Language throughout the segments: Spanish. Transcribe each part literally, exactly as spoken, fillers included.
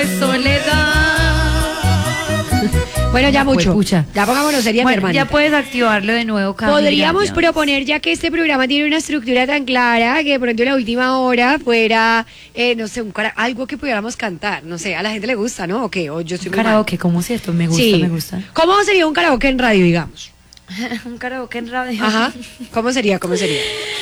de soledad. Bueno, ya mucho. Pucha. Ya pongámonos seria, Bueno, mi hermanita. ya puedes activarlo de nuevo, Camila. Podríamos ya. proponer, ya que este programa tiene una estructura tan clara, que de pronto en la última hora fuera, eh, no sé, un cara- algo que pudiéramos cantar. No sé, a la gente le gusta, ¿no? ¿O qué? O yo soy Un muy mal. karaoke, ¿cómo es esto? Me gusta, Sí. me gusta. ¿Cómo sería un karaoke en radio, digamos? Un karaoke en radio. Ajá. ¿Cómo sería? ¿Cómo sería?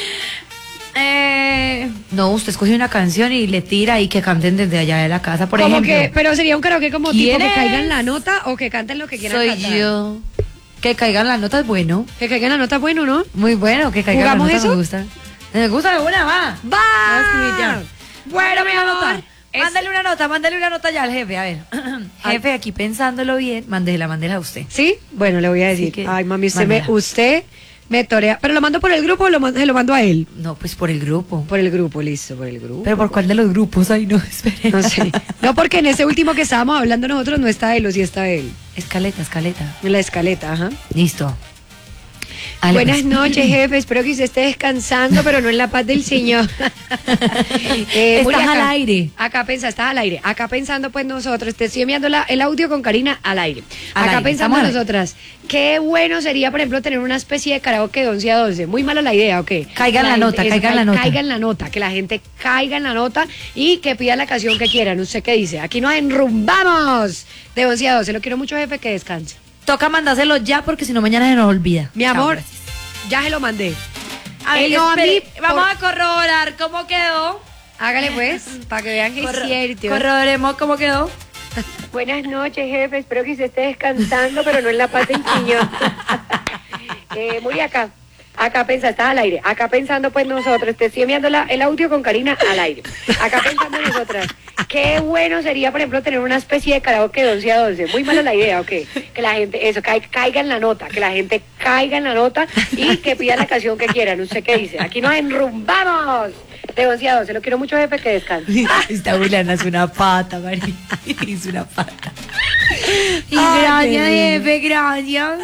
Eh, no, usted escoge una canción y le tira y que canten desde allá de la casa, por Como ejemplo. que, pero sería un karaoke como tipo ¿Quién que es? caigan la nota o que canten lo que quieran Soy cantar. yo. Que caigan las notas, bueno. Que caigan la nota, bueno, ¿no? Muy bueno, que caigan las ¿Jugamos notas, eso? me gusta. Me gusta alguna, va. ¡Va! Va a escribir ya. Bueno, mi amor. nota. Es- Mándale una nota, mándale una nota ya al jefe, a ver. Jefe, aquí pensándolo bien, mándela, mándela a usted. ¿Sí? Bueno, le voy a decir. Así que, Ay, mami, usted me, mándela. usted me torea. ¿Pero lo mando por el grupo o lo, mando- se lo mando a él? No, pues por el grupo. Por el grupo, listo, por el grupo. Pero por cuál de los grupos, ay no, espere. No sé. No, porque en ese último que estábamos hablando nosotros no está él, o sí está él. Escaleta, escaleta. En la escaleta, ajá. Listo. Ale, Buenas pues. noches, jefe. Espero que usted esté descansando, pero no en la paz del Señor. Eh, Muri, Estás acá- al aire. Acá pensa, estás al aire. Acá pensando, pues nosotros, te estoy enviando la- el audio con Karina al aire. Al acá aire, pensando estamos al aire. nosotras, qué bueno sería, por ejemplo, tener una especie de karaoke de once a doce. Muy mala la idea, ¿ok? Caiga en la gente- nota, caiga en la nota. Caiga en la nota, que la gente caiga en la nota y que pida la canción que quieran. ¿Usted qué dice? Aquí nos enrumbamos de once a doce. Lo quiero mucho, jefe, que descanse. Toca mandárselo ya porque si no mañana se nos olvida. Mi Chao, amor, gracias. ya se lo mandé. A ver, Eh, no, a mí, espere, vamos por- a corroborar cómo quedó. Hágale pues, para que vean que es Corro- cierto. Corroboremos cómo quedó. Buenas noches, jefe. Espero que usted esté descansando, pero no en la paz del Señor. eh, muy acá. Acá pensa, estás al aire. Acá pensando, pues nosotros, te estoy enviando la- el audio con Karina al aire. Acá pensando nosotras, qué bueno sería, por ejemplo, tener una especie de karaoke de once a doce. Muy mala la idea, ¿ok? Que la gente, eso, ca- caiga en la nota, que la gente caiga en la nota y que pida la canción que quieran. ¿Usted qué dice? Aquí nos enrumbamos de once a doce. Lo quiero mucho, jefe, que descanse. Esta Juliana es una pata, María. Es una pata. Y Ay, gracias, qué jefe, gracias.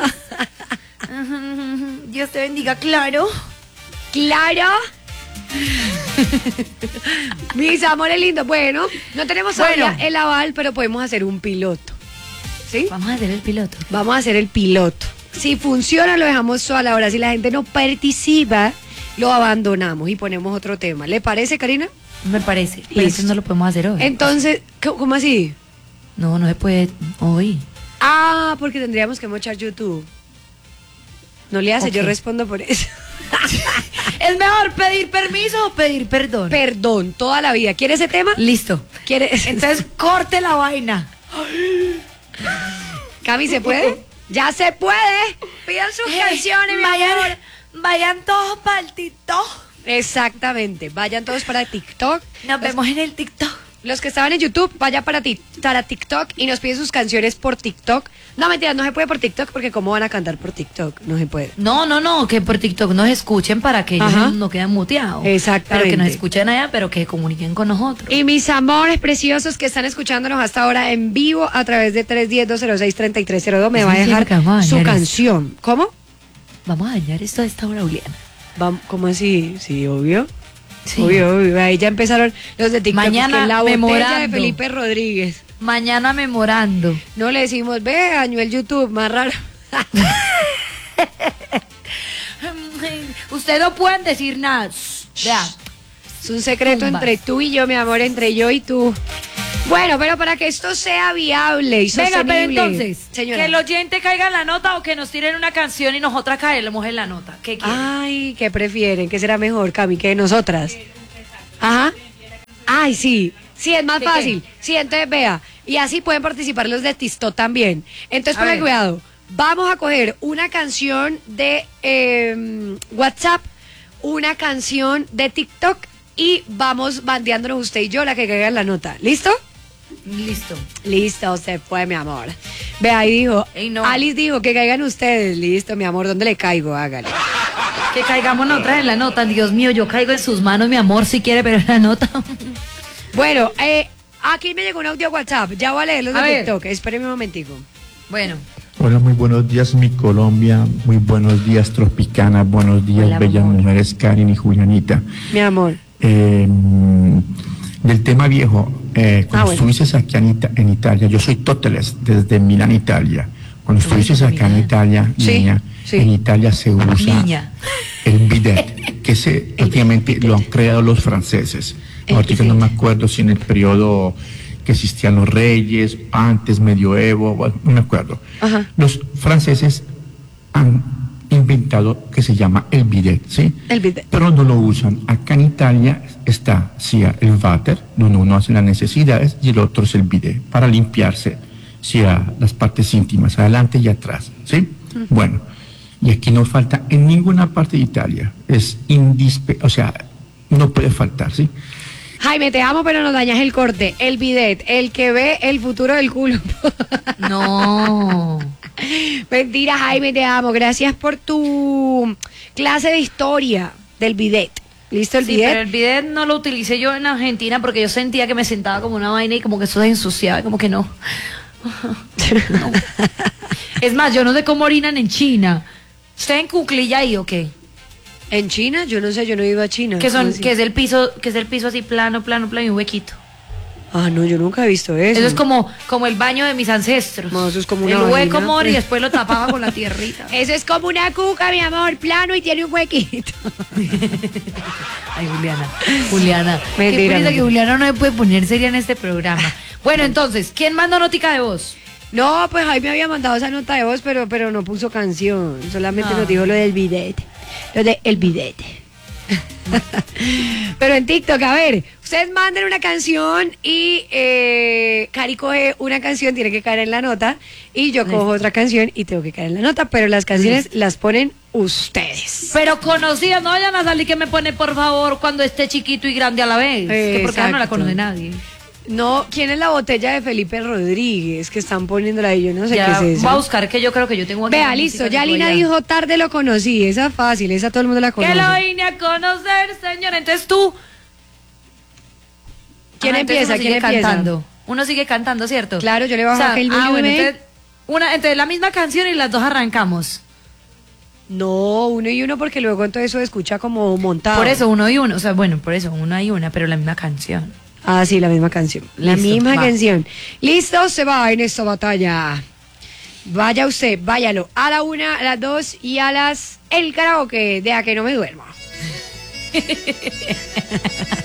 Dios te bendiga, claro. Claro. Mis amores lindos. Bueno, no tenemos todavía Bueno. el aval, pero podemos hacer un piloto. ¿Sí? Vamos a hacer el piloto. Vamos a hacer el piloto. Si funciona, lo dejamos toda la hora. Si la gente no participa, lo abandonamos y ponemos otro tema. ¿Le parece, Karina? Me parece. Pero Listo. eso no lo podemos hacer hoy. Entonces, ¿cómo cómo así? No, no se puede hoy. Ah, porque tendríamos que mochar YouTube. No le hace, Ok. yo respondo por eso. ¿Es mejor pedir permiso o pedir perdón? Perdón, toda la vida. ¿Quiere ese tema? Listo. ¿Quiere? Entonces corte la vaina. Cami, ¿se puede? ¡Ya se puede! Pidan sus canciones, mi vayan, amor. vayan todos para el TikTok. Exactamente. Vayan todos para TikTok. Nos Los, vemos en el TikTok. los que estaban en YouTube, vayan para, ti- para TikTok y nos piden sus canciones por TikTok. No, mentira, no se puede por TikTok porque ¿cómo van a cantar por TikTok? No se puede. No, no, no, que por TikTok nos escuchen para que ellos Ajá. no, no queden muteados. Exactamente. Pero que nos escuchen allá, pero que se comuniquen con nosotros. Y mis amores preciosos que están escuchándonos hasta ahora en vivo a través de tres uno cero, dos cero seis, tres tres cero dos me Eso va a significa dejar que vamos a su dañar canción. ¿Cómo? Vamos a dañar esto a esta hora, Juliana. Vam- ¿Cómo así? Sí, obvio. Sí. Obvio, obvio. Ahí ya empezaron los de TikTok. Mañana, que la botella de memorando. Felipe Rodríguez. Mañana memorando. No le decimos, ve, dañó el YouTube, más raro. Ustedes no pueden decir nada. Vea. Es un secreto Tumbas. entre tú y yo, mi amor, entre yo y tú. Bueno, pero para que esto sea viable y Venga, sostenible. pero entonces, señora. que el oyente caiga en la nota o que nos tiren una canción y nosotras caemos en la nota. ¿Qué quieren? Ay, ¿qué prefieren? ¿Qué será mejor, Cami, que nosotras? Ajá. Ay, sí. Sí, es más ¿Qué, fácil. Sí, entonces vea. Y así pueden participar los de TikTok también. Entonces, A ponle ver. cuidado. Vamos a coger una canción de eh, WhatsApp, una canción de TikTok y vamos bandeándonos usted y yo la que caiga en la nota. ¿Listo? Listo. Listo, se fue, mi amor. Ve, ahí dijo. Ey, no. Alice dijo que caigan ustedes. Listo, mi amor. ¿Dónde le caigo? Hágale. Que caigamos nosotras en la nota. Dios mío, yo caigo en sus manos, mi amor, si quiere, pero en la nota. Bueno, eh, aquí me llegó un audio a WhatsApp. Ya voy a leerlos de A ver. TikTok. Espéreme un momentico. Bueno. Hola, muy buenos días mi Colombia, muy buenos días Tropicana, buenos días Hola, bellas amor. mujeres Karin y Julianita. Mi amor. Eh, Del tema viejo, eh, cuando Ah, bueno. estuviste acá en, Ita- en Italia, yo soy Toteles desde Milán, Italia. Cuando estuviste acá en Italia, Sí, niña, sí. en Italia se usa Niña. el bidet, que se, prácticamente lo han creado los franceses. El Ahorita bidet. no me acuerdo si en el periodo que existían los reyes, antes, medioevo, bueno, no me acuerdo. Ajá. Los franceses han inventado que se llama el bidet, ¿sí? El bidet. Pero no lo usan. Acá en Italia está, sí, el váter, donde uno hace las necesidades, y el otro es el bidet, para limpiarse, sí, a las partes íntimas, adelante y atrás, ¿sí? Bueno, y aquí no falta en ninguna parte de Italia, es indispensable, o sea, no puede faltar, ¿sí? Jaime, te amo, pero nos dañas el corte. El bidet, el que ve el futuro del culo. No. Mentira, Jaime, te amo. Gracias por tu clase de historia del bidet. ¿Listo el Sí, bidet? pero el bidet no lo utilicé yo en Argentina porque yo sentía que me sentaba como una vaina y como que eso se ensuciaba, y como que no. No. Es más, yo no sé cómo orinan en China. ¿Usted en cuclilla ahí o qué? En China, yo no sé, yo no iba a China. Que ¿Cómo son, así? que es el piso, que es el piso así plano, plano, plano y un huequito. Ah, no, yo nunca he visto eso. Eso es como, como el baño de mis ancestros. No, eso es como el una hueco vagina. mor y después lo tapaba con la tierrita. Eso es como una cuca, mi amor, plano y tiene un huequito. Ay, Juliana, Juliana. Mentira, Qué pena que mentira. Juliana no me puede poner seria en este programa. Bueno, entonces, ¿quién mandó notica de voz? No, pues Jaime había mandado esa nota de voz, pero, pero no puso canción. Solamente Ah. nos dijo lo del bidet. Lo de el bidet. Pero en TikTok, a ver, ustedes manden una canción y eh, Cari coge una canción, tiene que caer en la nota, y yo cojo otra canción y tengo que caer en la nota, pero las canciones las ponen ustedes. Pero conocida, no vayan a salir que me pone por favor cuando esté chiquito y grande a la vez. Que porque ahora no la Exacto. conoce nadie. No, ¿quién es la botella de Felipe Rodríguez que están poniéndola ahí? Yo no sé Ya, qué es eso. voy a buscar que yo creo que yo tengo aquí. Vea, la listo, música ya que Lina voy a- dijo tarde lo conocí, esa fácil, esa todo el mundo la conoce. Que lo vine a conocer, señor. Entonces tú. ¿Quién Ah, entonces empieza? uno sigue ¿Quién empieza? cantando. Uno sigue cantando, ¿cierto? Claro, yo le bajo O sea, aquel ah, bueno, volumen. entonces, una, entonces la misma canción y las dos arrancamos. No, uno y uno porque luego entonces eso escucha como montado. Por eso uno y uno, o sea, bueno, por eso uno y una, pero la misma canción. Ah, sí, la misma canción. La Listo, misma va. canción. Listo, se va en esta batalla. Vaya usted, váyalo. A la una, a las dos y a las... El karaoke de A que no me duermo.